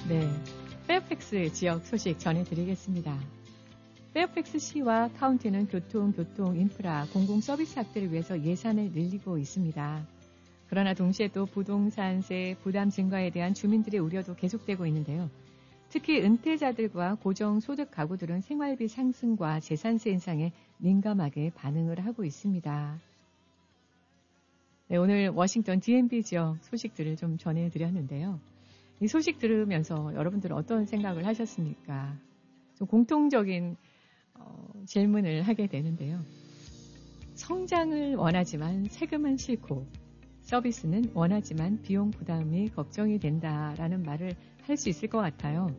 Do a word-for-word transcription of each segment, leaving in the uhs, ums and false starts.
네, 페어팩스 지역 소식 전해드리겠습니다. 페어팩스 시와 카운티는 교통, 교통, 인프라, 공공 서비스 확대를 위해서 예산을 늘리고 있습니다. 그러나 동시에 또 부동산세 부담 증가에 대한 주민들의 우려도 계속되고 있는데요. 특히 은퇴자들과 고정소득 가구들은 생활비 상승과 재산세 인상에 민감하게 반응을 하고 있습니다. 네, 오늘 워싱턴 디엠비 지역 소식들을 좀 전해드렸는데요. 이 소식 들으면서 여러분들은 어떤 생각을 하셨습니까? 좀 공통적인 어, 질문을 하게 되는데요. 성장을 원하지만 세금은 싫고 서비스는 원하지만 비용 부담이 걱정이 된다라는 말을 할 수 있을 것 같아요.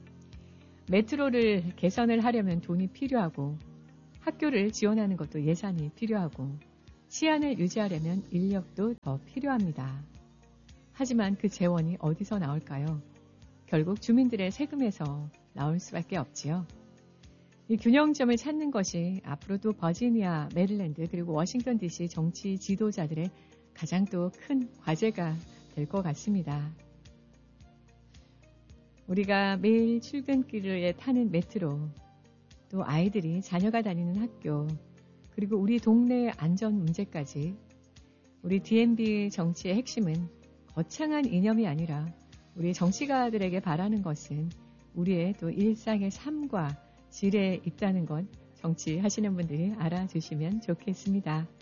메트로를 개선을 하려면 돈이 필요하고 학교를 지원하는 것도 예산이 필요하고 치안을 유지하려면 인력도 더 필요합니다. 하지만 그 재원이 어디서 나올까요? 결국 주민들의 세금에서 나올 수밖에 없지요. 이 균형점을 찾는 것이 앞으로도 버지니아, 메릴랜드 그리고 워싱턴 디씨 정치 지도자들의 가장 또 큰 과제가 될 것 같습니다. 우리가 매일 출근길에 타는 메트로, 또 아이들이 자녀가 다니는 학교, 그리고 우리 동네의 안전 문제까지 우리 디엠비 정치의 핵심은 거창한 이념이 아니라 우리 정치가들에게 바라는 것은 우리의 또 일상의 삶과 질에 있다는 것 정치하시는 분들이 알아주시면 좋겠습니다.